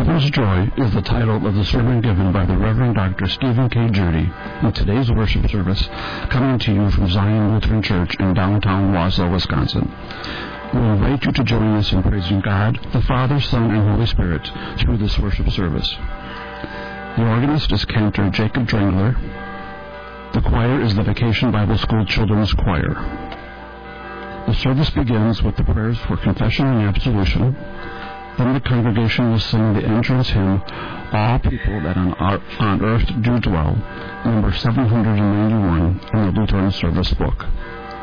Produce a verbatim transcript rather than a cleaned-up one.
Heaven's Joy is the title of the sermon given by the Reverend Doctor Stephen K. Judy in today's worship service, coming to you from Zion Lutheran Church in downtown Wausau, Wisconsin. We invite you to join us in praising God, the Father, Son, and Holy Spirit through this worship service. The organist is Cantor Jacob Drengler. The choir is the Vacation Bible School Children's Choir. The service begins with the prayers for confession and absolution. Then the congregation will sing the entrance hymn, All People That on, on Earth Do Dwell, number seven hundred ninety-one in the Lutheran Service Book.